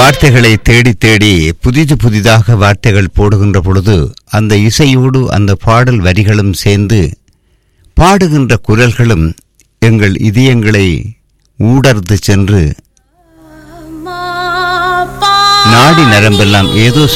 வார்த்தைகளை தேடி தேடி புதிதாக வார்த்தைகள் போடுகின்ற பொழுது அந்த இசையோடு அந்த பாடல் வரிகளும் சேர்ந்து பாடுகின்ற குரல்களும் எங்கள் இதயங்களை ஊடர்ந்து சென்று நாடி நரம்பெல்லாம் ஏதோ